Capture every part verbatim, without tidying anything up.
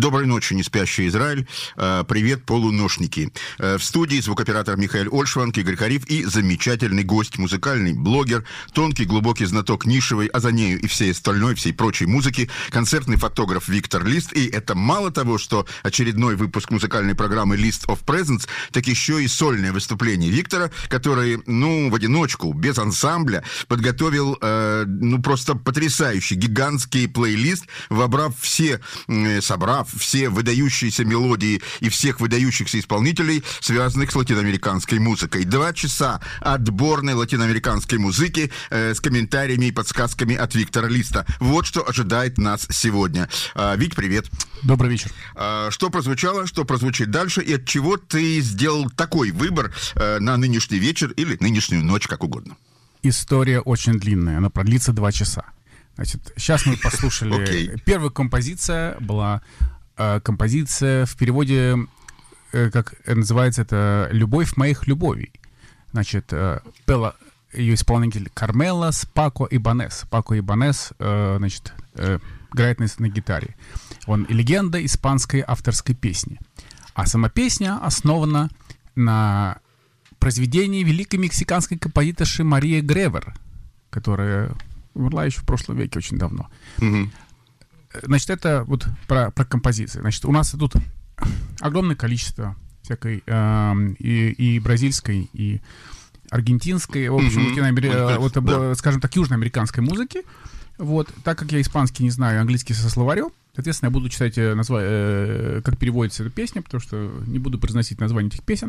Доброй ночи, неспящий Израиль. Привет, полуношники. В студии звукооператор Михаил Ольшванг, Игорь Хариф и замечательный гость, музыкальный блогер, тонкий, глубокий знаток нишевой, а за нею и всей остальной, всей прочей музыки, концертный фотограф Виктор Лист. И это мало того, что очередной выпуск музыкальной программы List of Presents, так еще и сольное выступление Виктора, который, ну, в одиночку, без ансамбля, подготовил, э, ну, просто потрясающий, гигантский плейлист, вобрав все, э, собрав все выдающиеся мелодии и всех выдающихся исполнителей, связанных с латиноамериканской музыкой. Два часа отборной латиноамериканской музыки э, с комментариями и подсказками от Виктора Листа. Вот что ожидает нас сегодня. А, Вить, привет. Добрый вечер. А, что прозвучало, что прозвучит дальше, и от чего ты сделал такой выбор э, на нынешний вечер или нынешнюю ночь, как угодно? История очень длинная, она продлится два часа. Значит, сейчас мы послушали... Okay. Первая композиция была э, композиция в переводе, э, как называется это, «Любовь моих любовей». Значит, э, пела ее исполнитель Кармелас Пако Ибанес. Пако Ибанес, э, значит, э, играет на, на гитаре. Он легенда испанской авторской песни. А сама песня основана на произведении великой мексиканской композиторши Марии Гревер, которая... умерла еще в прошлом веке, очень давно. Mm-hmm. Значит, это вот про, про композиции. Значит, у нас тут огромное количество всякой э, и, и бразильской, и аргентинской, в общем, mm-hmm. латиноамери... mm-hmm. вот, yeah. скажем так, южноамериканской музыки. Вот. Так как я испанский не знаю, английский со словарем, соответственно, я буду читать, назва... э, как переводится эта песня, потому что не буду произносить название этих песен.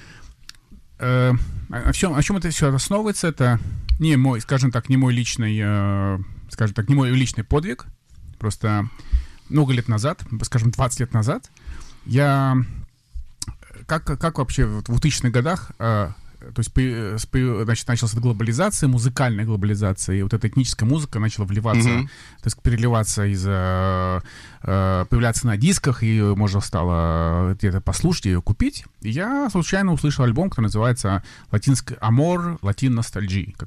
Э, о, чем, о чем это все основывается? Это не мой, скажем так, не мой личный, э, скажем так, не мой личный подвиг. Просто много лет назад, скажем, двадцать лет назад, я, как, как вообще в двухтысячных годах, э, то есть, значит, началась глобализация, музыкальная глобализация, и вот эта этническая музыка начала вливаться, mm-hmm. то есть переливаться из, э, э, появляться на дисках, и можно стало где-то послушать, ее купить. И я случайно услышал альбом, который называется «Латинский Амор, Латин Ностальджи»,